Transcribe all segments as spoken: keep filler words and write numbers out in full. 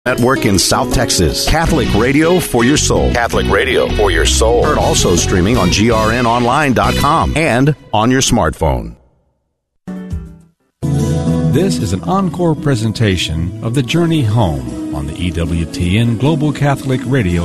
Network in South Texas. Catholic Radio for your soul. Catholic Radio for your soul. Heard also streaming on G R N online dot com and on your smartphone. This is an encore presentation of The Journey Home on the E W T N Global Catholic Radio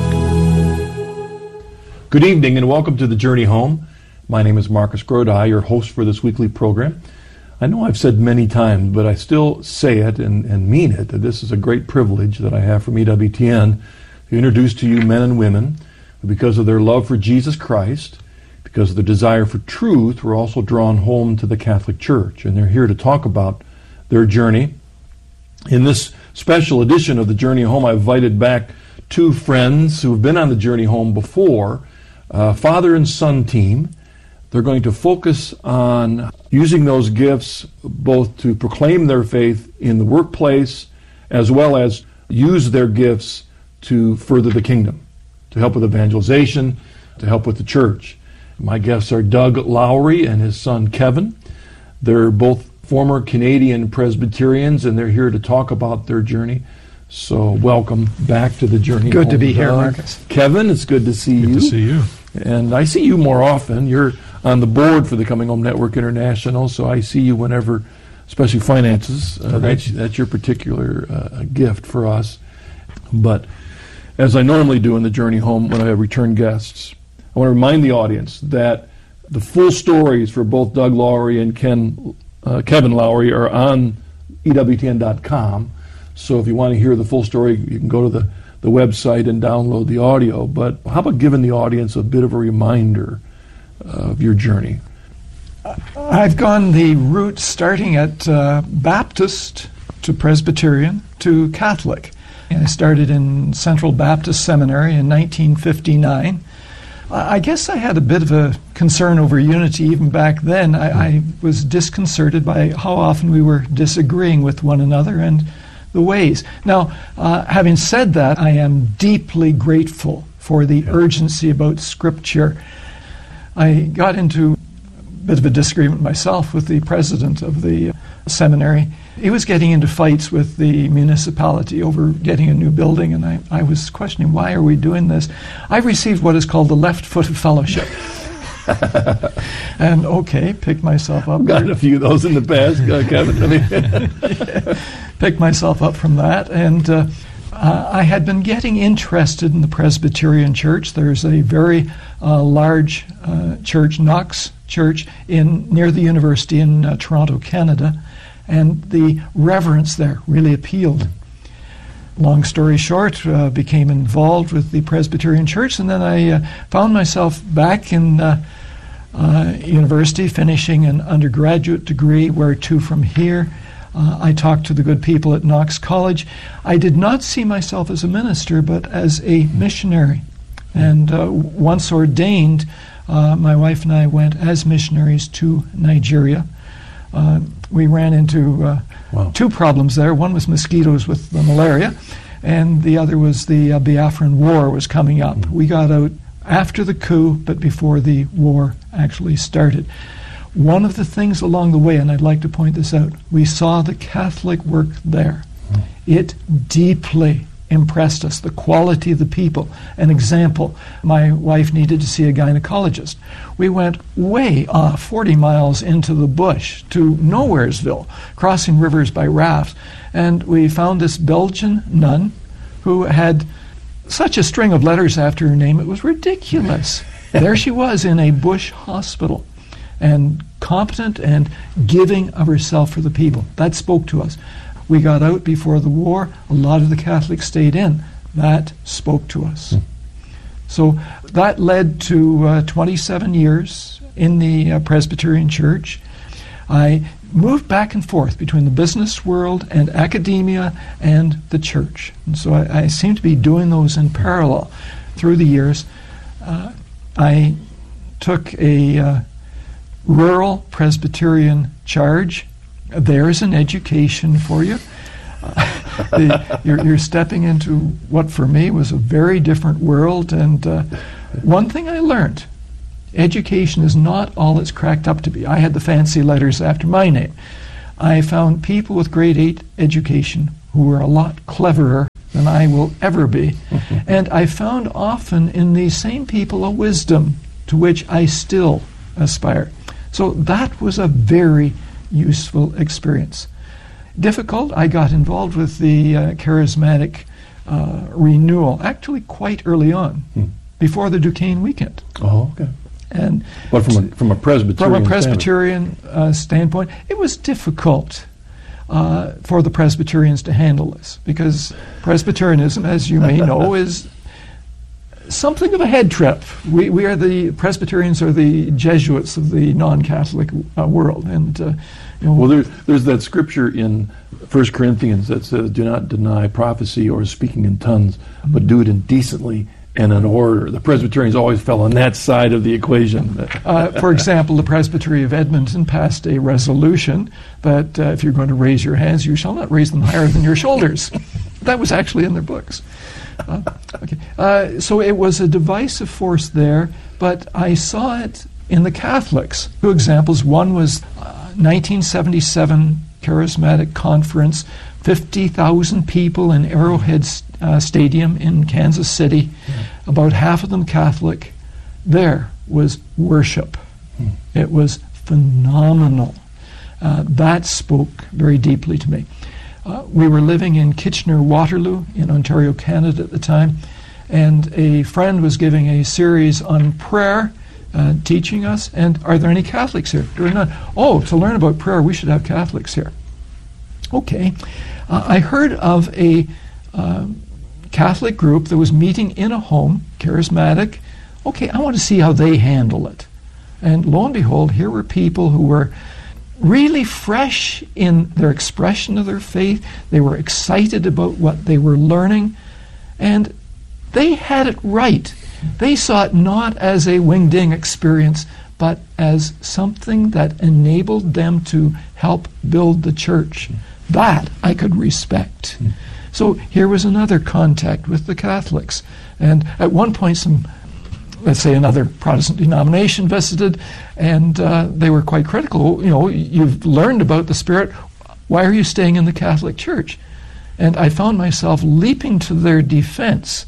Network. Good evening and welcome to The Journey Home. My name is Marcus Grodi, your host for this weekly program. I know I've said many times, but I still say it and, and mean it, that this is a great privilege that I have from E W T N to introduce to you men and women who, because of their love for Jesus Christ, because of their desire for truth, were also drawn home to the Catholic Church. And they're here to talk about their journey. In this special edition of The Journey Home, I've invited back two friends who have been on The Journey Home before, a father and son team. They're going to focus on using those gifts both to proclaim their faith in the workplace as well as use their gifts to further the kingdom, to help with evangelization, to help with the church. My guests are Doug Lowry and his son Kevin. They're both former Canadian Presbyterians, and they're here to talk about their journey. So welcome back to The Journey Good Home, to be Doug. here, Marcus. Kevin, it's good to see Good you. to see you. And I see you more often. You're on the board for the Coming Home Network International, so I see you whenever, especially finances. Uh, Right. that's, that's your particular uh, gift for us. But as I normally do in The Journey Home when I have return guests, I want to remind the audience that the full stories for both Doug Lowry and Ken, uh, Kevin Lowry are on E W T N dot com. So if you want to hear the full story, you can go to the, the website and download the audio. But how about giving the audience a bit of a reminder of your journey? I've gone the route starting at uh, Baptist to Presbyterian to Catholic. I started in Central Baptist Seminary in nineteen fifty-nine. I guess I had a bit of a concern over unity even back then. I, I was disconcerted by how often we were disagreeing with one another and the ways. Now, uh, having said that, I am deeply grateful for the urgency about Scripture. I got into a bit of a disagreement myself with the president of the seminary. He was getting into fights with the municipality over getting a new building, and I, I was questioning, why are we doing this? I've received what is called the left foot of fellowship. And okay, picked myself up. I've gotten a few of those in the past, uh, Kevin. I mean, picked myself up from that, and uh, uh, I had been getting interested in the Presbyterian Church. There's a very uh, large uh, church, Knox Church, in near the university in uh, Toronto, Canada, and the reverence there really appealed. Long story short, uh, became involved with the Presbyterian Church, and then I uh, found myself back in uh, uh, university, finishing an undergraduate degree, where to from here. Uh, I talked to the good people at Knox College. I did not see myself as a minister, but as a missionary. And uh, once ordained, uh, my wife and I went as missionaries to Nigeria. Uh, we ran into uh, Wow. two problems there. One was mosquitoes with the malaria, and the other was the uh, Biafran War was coming up. We got out after the coup, but before the war actually started. One of the things along the way, and I'd like to point this out, we saw the Catholic work there. It deeply impressed us, the quality of the people. An example, my wife needed to see a gynecologist. We went way off, forty miles into the bush to Nowheresville, crossing rivers by rafts, and we found this Belgian nun who had such a string of letters after her name, it was ridiculous. There she was in a bush hospital, and competent and giving of herself for the people. That spoke to us. We got out before the war. A lot of the Catholics stayed in. That spoke to us. Mm. So that led to uh, twenty-seven years in the uh, Presbyterian Church. I moved back and forth between the business world and academia and the church. And so I, I seem to be doing those in parallel through the years. Uh, I took a uh, rural Presbyterian charge. There's an education for you. Uh, the, you're, you're stepping into what for me was a very different world, and uh, one thing I learned, education is not all it's cracked up to be. I had the fancy letters after my name. I found people with grade eight education who were a lot cleverer than I will ever be. And I found often in these same people a wisdom to which I still aspire. So that was a very useful experience. Difficult, I got involved with the uh, charismatic uh, renewal actually quite early on, hmm. before the Duquesne weekend. Oh, okay. And but from a, from a Presbyterian From a Presbyterian uh, standpoint, it was difficult uh, for the Presbyterians to handle this, because Presbyterianism, as you may know, is something of a head trip. We we are the Presbyterians are the Jesuits of the non-Catholic uh, world, and uh, you know, well, there's there's that scripture in First Corinthians that says, "Do not deny prophecy or speaking in tongues, mm-hmm. but do it indecently and in order." The Presbyterians always fell on that side of the equation. uh, for example, the Presbytery of Edmonton passed a resolution that uh, if you're going to raise your hands, you shall not raise them higher than your shoulders. That was actually in their books. Uh, okay. Uh, so it was a divisive force there, but I saw it in the Catholics. Two examples. One was uh, nineteen seventy-seven Charismatic Conference, fifty thousand people in Arrowhead uh, Stadium in Kansas City, mm. about half of them Catholic. There was worship. Mm. It was phenomenal. Uh, that spoke very deeply to me. Uh, we were living in Kitchener-Waterloo in Ontario, Canada at the time, and a friend was giving a series on prayer, uh, teaching us, and are there any Catholics here? There are none. Oh, to learn about prayer, we should have Catholics here. Okay. Uh, I heard of a uh, Catholic group that was meeting in a home, charismatic. Okay, I want to see how they handle it. And lo and behold, here were people who were really fresh in their expression of their faith. They were excited about what they were learning, and they had it right. They saw it not as a wing-ding experience, but as something that enabled them to help build the church. That I could respect. So here was another contact with the Catholics. And at one point, some let's say another Protestant denomination visited, and uh, they were quite critical. You know, you've learned about the Spirit. Why are you staying in the Catholic Church? And I found myself leaping to their defense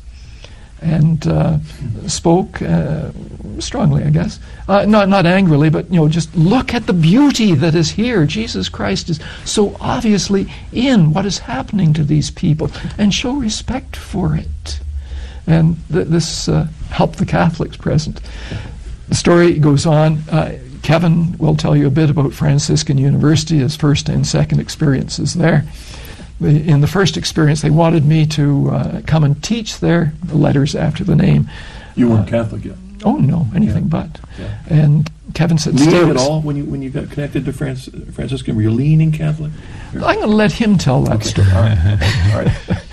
and uh, spoke uh, strongly, I guess. Uh, not not angrily, but, you know, just look at the beauty that is here. Jesus Christ is so obviously in what is happening to these people, and show respect for it. And th- this uh, helped the Catholics present. The story goes on. Uh, Kevin will tell you a bit about Franciscan University, his first and second experiences there. The, in the first experience, they wanted me to uh, come and teach there, the letters after the name. You weren't uh, Catholic yet? Oh, no, anything yeah. but. Yeah. And Kevin said, leaning at all when you when you got connected to Francis, Franciscan? Were you leaning Catholic? Or? I'm going to let him tell that okay. story. All right. All right.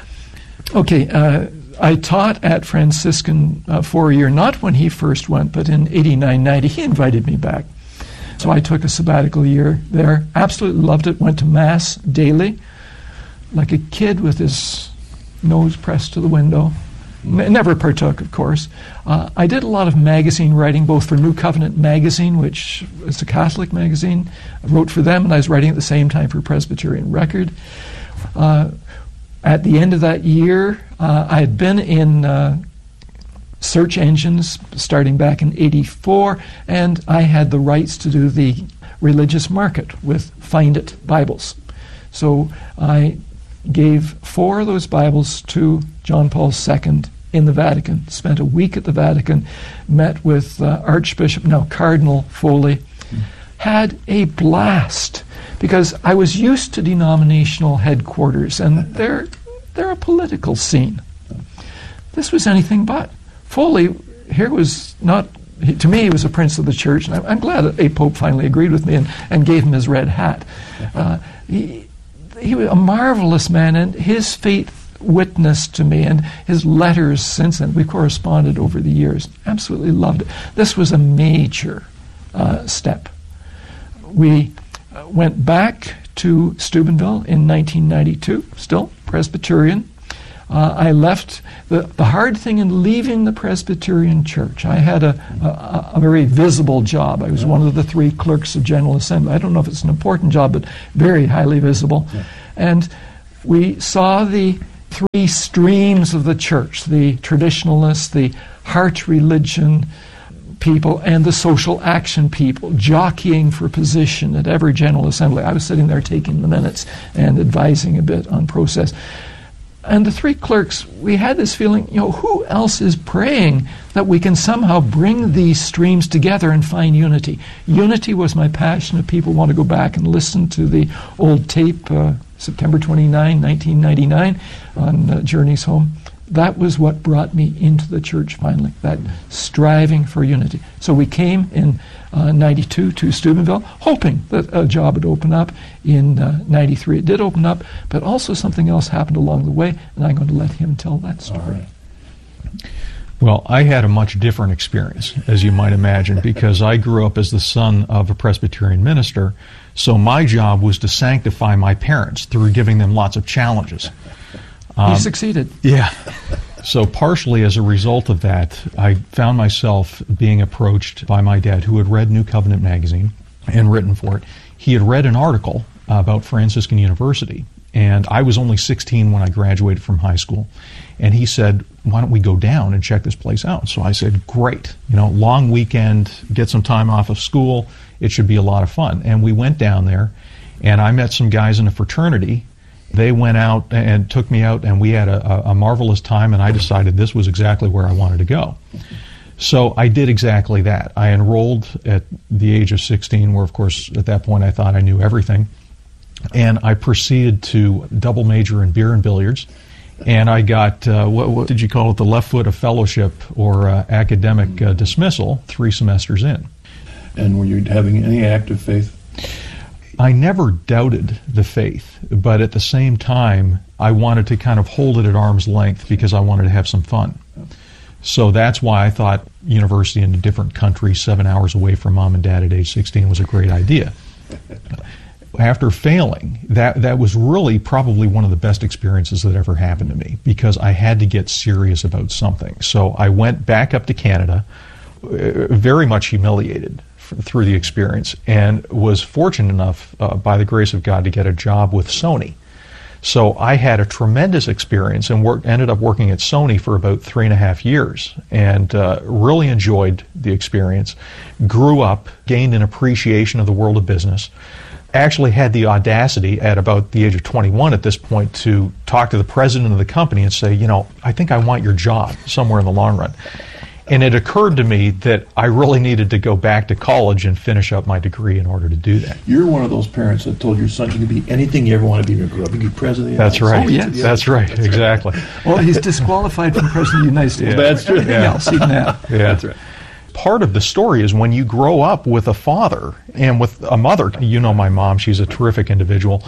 Okay, uh, I taught at Franciscan uh, for a year, not when he first went, but in eighty-nine ninety. He invited me back. So I took a sabbatical year there. Absolutely loved it. Went to Mass daily, like a kid with his nose pressed to the window. N- never partook, of course. Uh, I did a lot of magazine writing, both for New Covenant magazine, which is a Catholic magazine. I wrote for them, and I was writing at the same time for Presbyterian Record. Uh, At the end of that year, uh, I had been in uh, search engines starting back in eighty-four, and I had the rights to do the religious market with Find It Bibles. So I gave four of those Bibles to John Paul the Second in the Vatican, spent a week at the Vatican, met with uh, Archbishop, now Cardinal Foley, mm. had a blast. Because I was used to denominational headquarters, and they're they're a political scene. This was anything but. Foley here was not, he, to me, he was a prince of the church, and I'm, I'm glad that a pope finally agreed with me and, and gave him his red hat. Uh, he, he was a marvelous man, and his faith witnessed to me, and his letters since then, we corresponded over the years. Absolutely loved it. This was a major uh, step. We went back to Steubenville in nineteen ninety-two, still Presbyterian. Uh, I left, the, the hard thing in leaving the Presbyterian Church, I had a, a, a very visible job. I was yeah. one of the three clerks of General Assembly. I don't know if it's an important job, but very highly visible. Yeah. And we saw the three streams of the church, the traditionalists, the heart religion people, and the social action people, jockeying for position at every General Assembly. I was sitting there taking the minutes and advising a bit on process. And the three clerks, we had this feeling, you know, who else is praying that we can somehow bring these streams together and find unity? Unity was my passion. If people want to go back and listen to the old tape, uh, September twenty-ninth, nineteen ninety-nine, on uh, Journeys Home, that was what brought me into the church finally, that striving for unity. So we came in uh, ninety-two to Steubenville, hoping that a job would open up. In uh, ninety-three it did open up, but also something else happened along the way, and I'm going to let him tell that story. Well, I had a much different experience, as you might imagine, because I grew up as the son of a Presbyterian minister, so my job was to sanctify my parents through giving them lots of challenges. Um, he succeeded. Yeah. So partially as a result of that, I found myself being approached by my dad, who had read New Covenant magazine and written for it. He had read an article about Franciscan University, and I was only sixteen when I graduated from high school. And he said, why don't we go down and check this place out? So I said, great. You know, long weekend, get some time off of school. It should be a lot of fun. And we went down there, and I met some guys in a fraternity. They went out and took me out, and we had a, a marvelous time, and I decided this was exactly where I wanted to go. So I did exactly that. I enrolled at the age of sixteen, where, of course, at that point I thought I knew everything. And I proceeded to double major in beer and billiards. And I got, uh, what, what did you call it, the left foot of fellowship or uh, academic uh, dismissal three semesters in. And were you having any active faith? I never doubted the faith, but at the same time, I wanted to kind of hold it at arm's length because I wanted to have some fun. So that's why I thought university in a different country, seven hours away from mom and dad at age sixteen, was a great idea. After failing, that, that was really probably one of the best experiences that ever happened to me because I had to get serious about something. So I went back up to Canada, very much humiliated through the experience, and was fortunate enough, uh, by the grace of God, to get a job with Sony. So I had a tremendous experience and work, ended up working at Sony for about three and a half years and uh, really enjoyed the experience, grew up, gained an appreciation of the world of business, actually had the audacity at about the age of twenty-one at this point to talk to the president of the company and say, you know, I think I want your job somewhere in the long run. And it occurred to me that I really needed to go back to college and finish up my degree in order to do that. You're one of those parents that told your son you can be anything you ever want to be when you grow up. You can be president of the That's United right. States. Oh, yes. That's right. That's exactly. Right. Well, he's disqualified from president of the United States. Yeah. That's true. Everything yeah. else he can have. Yeah. That's right. Part of the story is when you grow up with a father and with a mother. You know my mom, she's a terrific individual.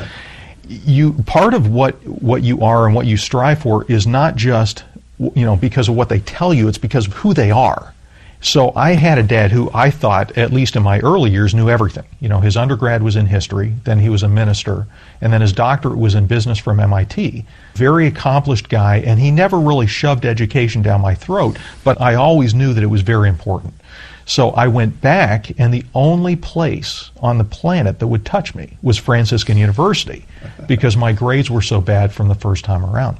You part of what what you are and what you strive for is not just, you know, because of what they tell you, it's because of who they are. So I had a dad who I thought, at least in my early years, knew everything. You know, his undergrad was in history, then he was a minister, and then his doctorate was in business from M I T. Very accomplished guy, and he never really shoved education down my throat, but I always knew that it was very important. So I went back, and the only place on the planet that would touch me was Franciscan University, because my grades were so bad from the first time around.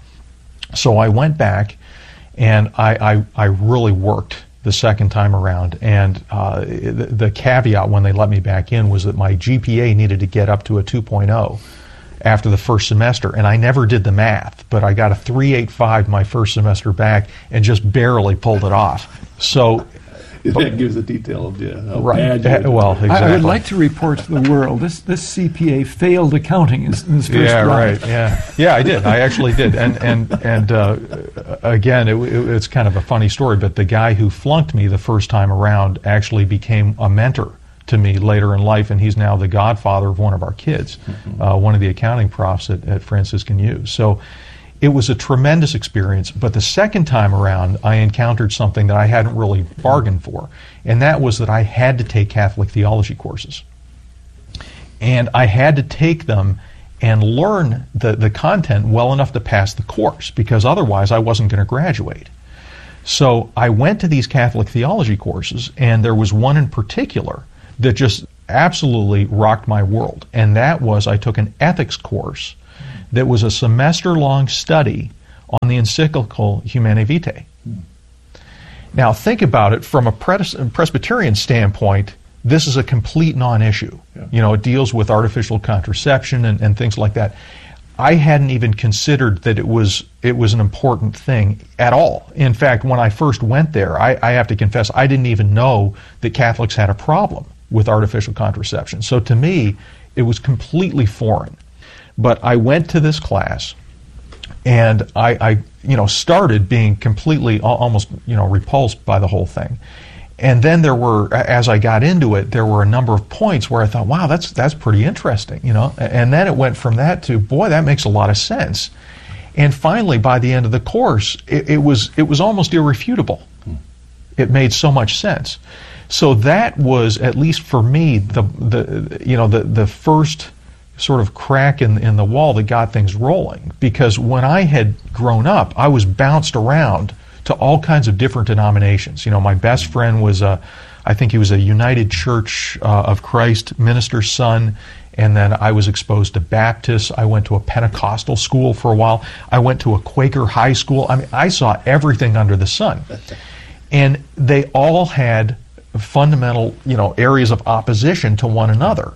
So I went back, and I, I, I really worked the second time around, and uh, the, the caveat when they let me back in was that my G P A needed to get up to a two point oh after the first semester, and I never did the math, but I got a three eighty-five my first semester back and just barely pulled it off. So that gives the detail of yeah, how right. bad you Well, exactly. I would like to report to the world this this C P A failed accounting in his first yeah, run. right. Yeah, yeah, I did. I actually did. And and and uh, again, it, it, it's kind of a funny story, but the guy who flunked me the first time around actually became a mentor to me later in life, and he's now the godfather of one of our kids, mm-hmm. uh, one of the accounting profs at, at Franciscan U. So it was a tremendous experience, but the second time around, I encountered something that I hadn't really bargained for, and that was that I had to take Catholic theology courses. And I had to take them and learn the, the content well enough to pass the course, because otherwise I wasn't going to graduate. So I went to these Catholic theology courses, and there was one in particular that just absolutely rocked my world, and that was I took an ethics course that was a semester-long study on the encyclical Humanae Vitae. Now, think about it from a Pres- Presbyterian standpoint. This is a complete non-issue. Yeah. You know, it deals with artificial contraception and, and things like that. I hadn't even considered that it was it was an important thing at all. In fact, when I first went there, I, I have to confess, I didn't even know that Catholics had a problem with artificial contraception. So to me, it was completely foreign. But I went to this class, and I, I you know, started being completely, almost, you know, repulsed by the whole thing. And then there were, as I got into it, there were a number of points where I thought, wow, that's that's pretty interesting, you know. And then it went from that to, boy, that makes a lot of sense. And finally, by the end of the course, it, it was it was almost irrefutable. It made so much sense. So that was, at least for me, the the you know the the first sort of crack in in the wall that got things rolling. Because when I had grown up, I was bounced around to all kinds of different denominations. You know, my best friend was a, I think he was a United Church uh, of Christ minister's son, and then I was exposed to Baptists. I went to a Pentecostal school for a while. I went to a Quaker high school. I mean, I saw everything under the sun. And they all had fundamental, you know, areas of opposition to one another.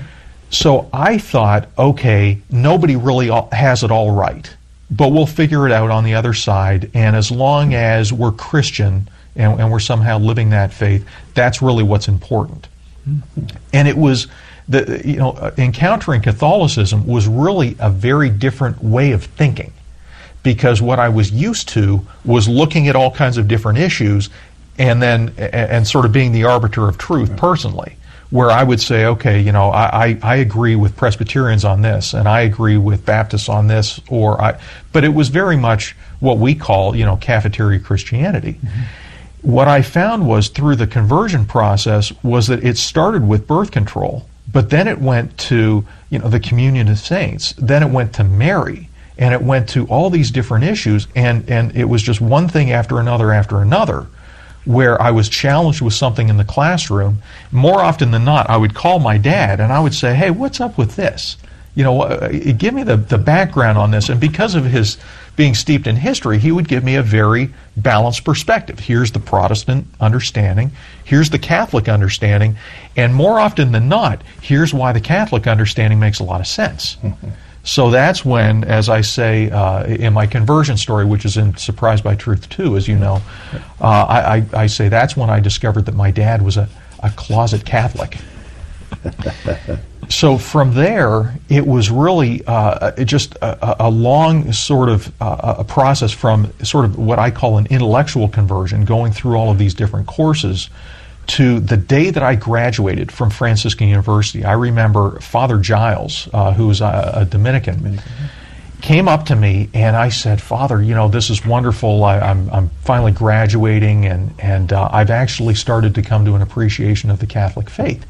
So I thought, okay, nobody really has it all right, but we'll figure it out on the other side, and as long as we're Christian and, and we're somehow living that faith, that's really what's important. Mm-hmm. And it was, the you know, encountering Catholicism was really a very different way of thinking, because what I was used to was looking at all kinds of different issues and then and sort of being the arbiter of truth right. personally. Where I would say, okay, you know, I, I, I agree with Presbyterians on this, and I agree with Baptists on this, or I, but it was very much what we call, you know, cafeteria Christianity. Mm-hmm. What I found was through the conversion process was that it started with birth control, but then it went to, you know, the communion of saints, then it went to Mary, and it went to all these different issues, and, and it was just one thing after another after another, where I was challenged with something in the classroom. More often than not, I would call my dad and I would say, hey, what's up with this? You know, uh, give me the, the background on this. And because of his being steeped in history, he would give me a very balanced perspective. Here's the Protestant understanding. Here's the Catholic understanding. And more often than not, here's why the Catholic understanding makes a lot of sense. So that's when, as I say uh, in my conversion story, which is in Surprised by Truth two, as you know, uh, I, I, I say that's when I discovered that my dad was a, a closet Catholic. So from there, it was really uh, just a, a long sort of uh, a process from sort of what I call an intellectual conversion, going through all of these different courses, to the day that I graduated from Franciscan University. I remember Father Giles, uh, who was a, a Dominican, Dominican, came up to me and I said, Father, you know, this is wonderful. I, I'm, I'm finally graduating, and, and uh, I've actually started to come to an appreciation of the Catholic faith.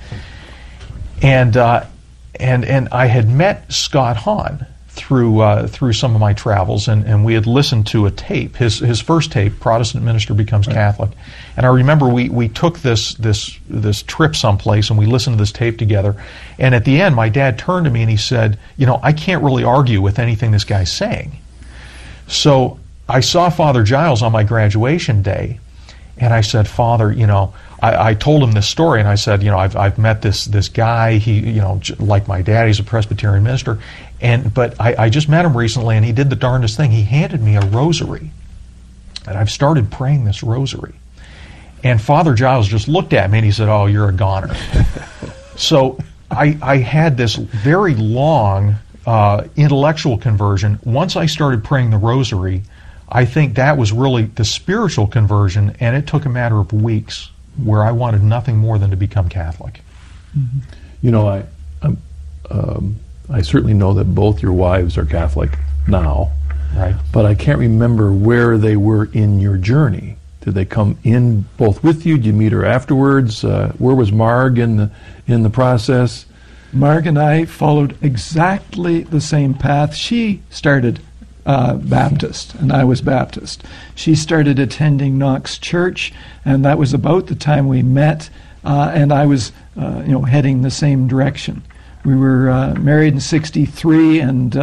And uh, and and I had met Scott Hahn through uh, through some of my travels, and, and we had listened to a tape, his his first tape, Protestant Minister Becomes right. Catholic. And I remember we, we took this this this trip someplace and we listened to this tape together. And at the end, my dad turned to me and he said, you know, I can't really argue with anything this guy's saying. So I saw Father Giles on my graduation day, and I said, Father, you know, I, I told him this story, and I said, you know, I've I've met this this guy. He, you know, like my dad, he's a Presbyterian minister, and but I, I just met him recently, and he did the darndest thing. He handed me a rosary, and I've started praying this rosary. And Father Giles just looked at me and he said, "Oh, you're a goner." So I I had this very long uh, intellectual conversion. Once I started praying the rosary, I think that was really the spiritual conversion, and it took a matter of weeks, where I wanted nothing more than to become Catholic. Mm-hmm. You know, I I'm, um, I certainly know that both your wives are Catholic now, right? But I can't remember where they were in your journey. Did they come in both with you? Did you meet her afterwards? Uh, where was Marg in the in the process? Marg and I followed exactly the same path. She started Uh, Baptist, and I was Baptist. She started attending Knox Church, and that was about the time we met, uh, and I was, uh, you know, heading the same direction. We were uh, married in sixty-three, and uh,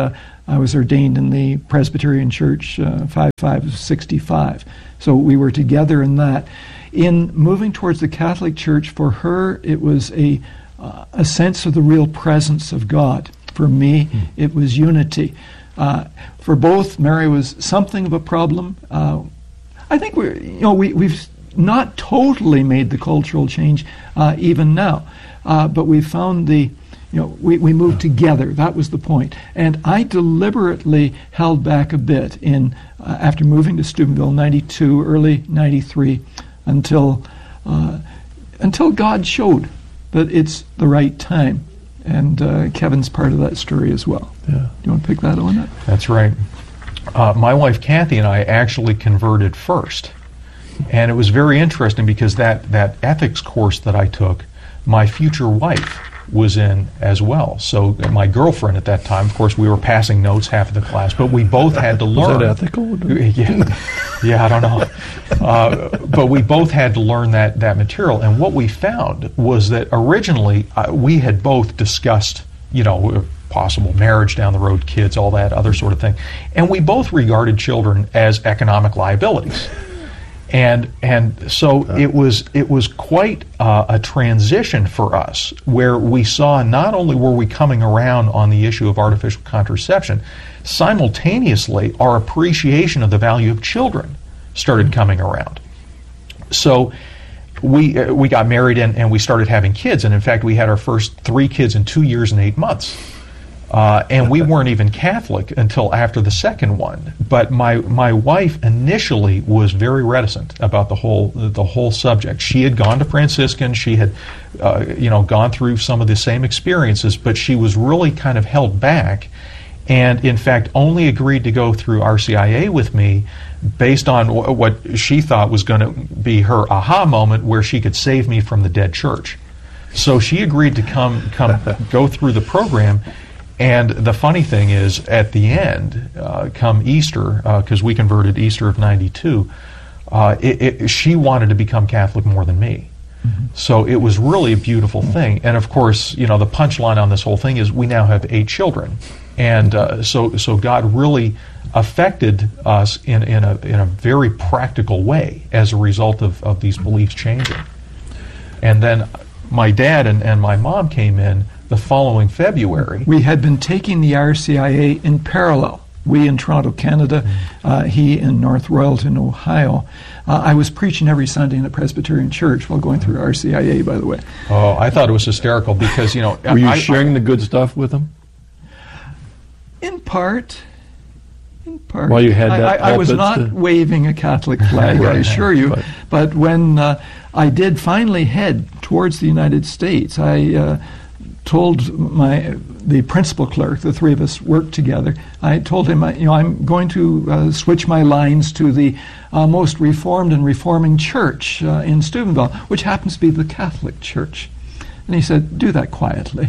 I was ordained in the Presbyterian Church uh, five five sixty-five. So we were together in that. In moving towards the Catholic Church, for her, it was a, uh, a sense of the real presence of God. For me, mm. it was unity. Uh, for both, Mary was something of a problem. Uh, I think we're, you know, we, we've not totally made the cultural change uh, even now, uh, but we've found the, you know, we, we moved together. That was the point. And I deliberately held back a bit in uh, after moving to Steubenville in ninety-two, early ninety-three, until uh, until God showed that it's the right time. And uh, Kevin's part of that story as well. Yeah. Do you want to pick that on up? That's right. Uh, my wife Kathy and I actually converted first. And it was very interesting because that, that ethics course that I took, my future wife was in as well. So my girlfriend at that time, of course, we were passing notes half of the class, but we both had to learn. Was that ethical? Yeah, yeah, I don't know. Uh, but we both had to learn that, that material. And what we found was that originally uh, we had both discussed, you know, possible marriage down the road, kids, all that other sort of thing. And we both regarded children as economic liabilities. And and so it was it was quite uh, a transition for us, where we saw not only were we coming around on the issue of artificial contraception, simultaneously our appreciation of the value of children started coming around. So we uh, we got married and, and we started having kids, and in fact we had our first three kids in two years and eight months. Uh, and we weren't even Catholic until after the second one. But my my wife initially was very reticent about the whole the whole subject. She had gone to Franciscan. She had, uh, you know, gone through some of the same experiences, but she was really kind of held back, and in fact only agreed to go through R C I A with me based on w- what she thought was going to be her aha moment, where she could save me from the dead church. So she agreed to come come go through the program. And the funny thing is, at the end, uh, come Easter, because uh, we converted Easter of ninety-two, uh, it, it, she wanted to become Catholic more than me. Mm-hmm. So it was really a beautiful thing. And of course, you know, the punchline on this whole thing is we now have eight children. And uh, so so God really affected us in, in, a, in a very practical way as a result of, of these beliefs changing. And then my dad and, and my mom came in the following February. We had been taking the R C I A in parallel. We in Toronto, Canada, uh, he in North Royalton, Ohio. Uh, I was preaching every Sunday in the Presbyterian Church while going through R C I A, by the way. Oh, I thought it was hysterical because, you know... Were you I, sharing I, the good stuff with them? In part. In part. Well, you had that I, I, I was not to... waving a Catholic flag, right. I assure you. But, but when uh, I did finally head towards the United States, I... Uh, told my the principal clerk, the three of us worked together, I told him, you know, I'm going to uh, switch my lines to the uh, most reformed and reforming church uh, in Steubenville, which happens to be the Catholic Church. And he said, do that quietly.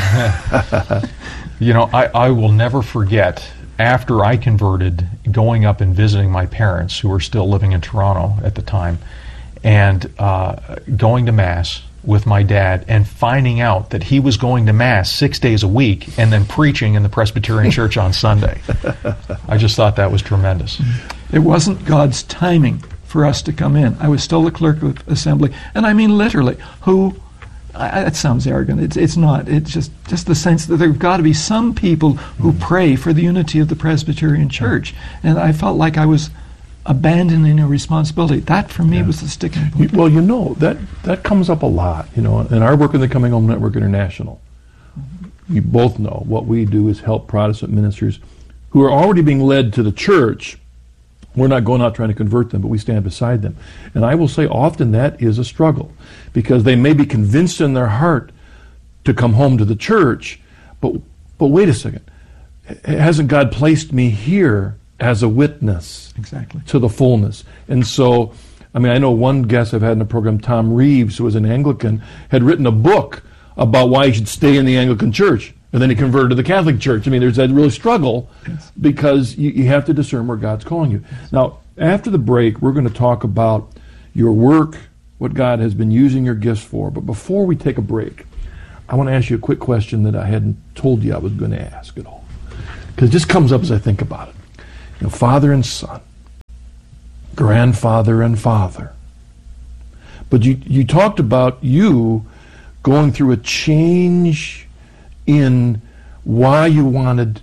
You know, I, I will never forget, after I converted, going up and visiting my parents, who were still living in Toronto at the time, and uh, going to Mass with my dad and finding out that he was going to Mass six days a week and then preaching in the Presbyterian Church on Sunday. I just thought that was tremendous. It wasn't God's timing for us to come in. I was still the clerk of assembly, and I mean literally, who, I, that sounds arrogant, it's, it's not. It's just, just the sense that there have got to be some people who pray for the unity of the Presbyterian Church. And I felt like I was abandoning a responsibility. That, for me, yeah. was the sticking point. Well, you know, that, that comes up a lot, you know, in our work in the Coming Home Network International. Mm-hmm. You both know what we do is help Protestant ministers who are already being led to the church. We're not going out trying to convert them, but we stand beside them. And I will say often that is a struggle, because they may be convinced in their heart to come home to the church, but but wait a second. Hasn't God placed me here as a witness exactly to the fullness? And so, I mean, I know one guest I've had in the program, Tom Reeves, who was an Anglican, had written a book about why he should stay in the Anglican Church, and then he converted to the Catholic Church. I mean, there's that real struggle, yes. because you, you have to discern where God's calling you. Yes. Now, after the break, we're going to talk about your work, what God has been using your gifts for. But before we take a break, I want to ask you a quick question that I hadn't told you I was going to ask at all. Because it just comes up as I think about it. You know, father and son, grandfather and father. But you, you talked about you going through a change in why you wanted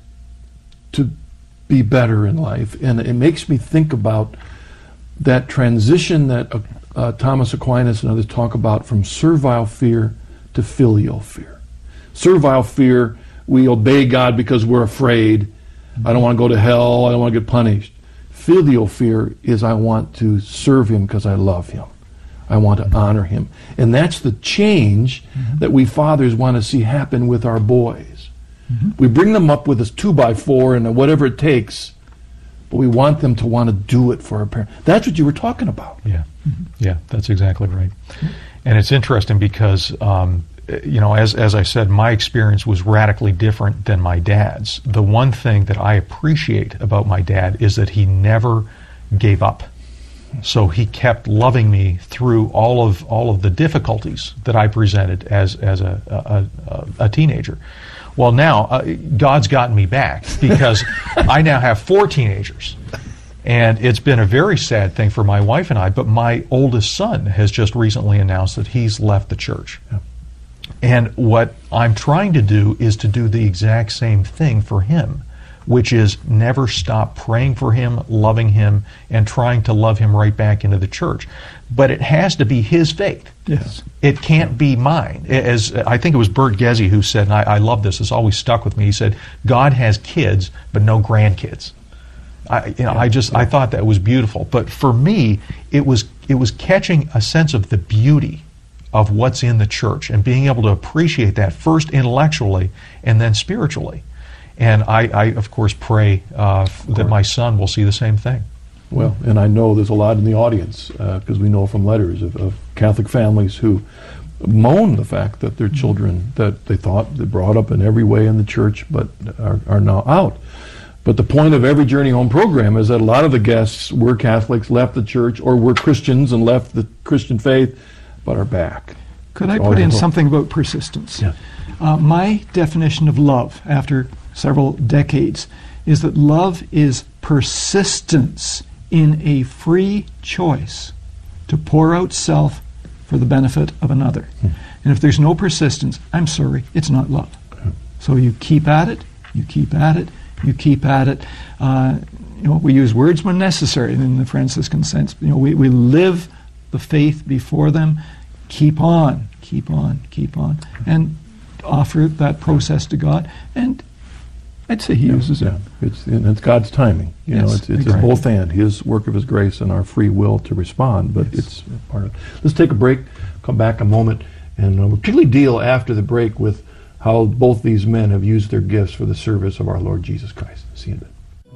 to be better in life. And it makes me think about that transition that uh, uh, Thomas Aquinas and others talk about from servile fear to filial fear. Servile fear, we obey God because we're afraid. I don't want to go to hell. I don't want to get punished. Filial fear is I want to serve Him because I love Him. I want to honor Him. And that's the change mm-hmm. that we fathers want to see happen with our boys. Mm-hmm. We bring them up with a two by four and whatever it takes, but we want them to want to do it for our parents. That's what you were talking about. Yeah, mm-hmm. yeah, that's exactly right. Mm-hmm. And it's interesting because, um, you know, as as I said, my experience was radically different than my dad's. The one thing that I appreciate about my dad is that he never gave up. So he kept loving me through all of all of the difficulties that I presented as as a a, a, a teenager. Well, now uh, God's gotten me back because I now have four teenagers, and it's been a very sad thing for my wife and I. But my oldest son has just recently announced that he's left the church, yeah. And what I'm trying to do is to do the exact same thing for him, which is never stop praying for him, loving him, and trying to love him right back into the church. But it has to be his faith. Yes. It can't be mine. As I think it was Bert Gezi who said, and I, I love this, it's always stuck with me, he said, God has kids, but no grandkids. I, you know, I just, I thought that was beautiful. But for me, it was, it was catching a sense of the beauty of what's in the church and being able to appreciate that first intellectually and then spiritually. And I, I of course, pray uh, that my son will see the same thing. Well, and I know there's a lot in the audience, because uh, we know from letters of, of Catholic families who moan the fact that their children, that they thought they brought up in every way in the church, but are, are now out. But the point of every Journey Home program is that a lot of the guests were Catholics, left the church, or were Christians and left the Christian faith, but are back. Could I put in something about persistence? Yeah. Uh, my definition of love, after several decades, is that love is persistence in a free choice to pour out self for the benefit of another. Hmm. And if there's no persistence, I'm sorry, it's not love. Hmm. So you keep at it, you keep at it, you keep at it. Uh, you know, we use words when necessary in the Franciscan sense. You know, we, we live the faith before them. Keep on, keep on, keep on, and offer that process to God. And I'd say He yeah, uses yeah. it. It's, and it's God's timing. You yes, know, it's, it's exactly. a both and His work of His grace and our free will to respond. But yes. it's part of it. Let's take a break. Come back a moment, and uh, we'll particularly deal after the break with how both these men have used their gifts for the service of our Lord Jesus Christ. See you in a bit.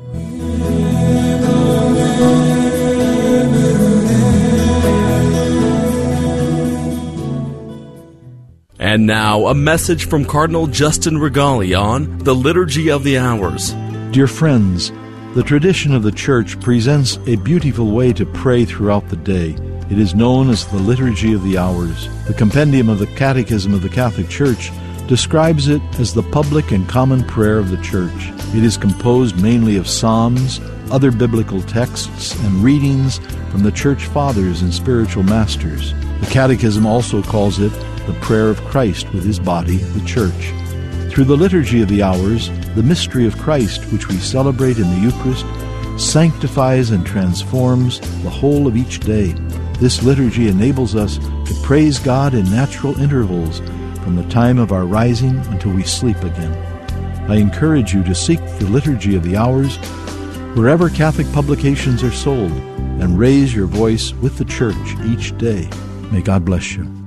And now, a message from Cardinal Justin Regali on the Liturgy of the Hours. Dear friends, the tradition of the Church presents a beautiful way to pray throughout the day. It is known as the Liturgy of the Hours. The Compendium of the Catechism of the Catholic Church describes it as the public and common prayer of the Church. It is composed mainly of psalms, other biblical texts, and readings from the Church Fathers and spiritual masters. The Catechism also calls it the prayer of Christ with His body, the Church. Through the Liturgy of the Hours, the mystery of Christ, which we celebrate in the Eucharist, sanctifies and transforms the whole of each day. This liturgy enables us to praise God in natural intervals from the time of our rising until we sleep again. I encourage you to seek the Liturgy of the Hours wherever Catholic publications are sold and raise your voice with the Church each day. May God bless you.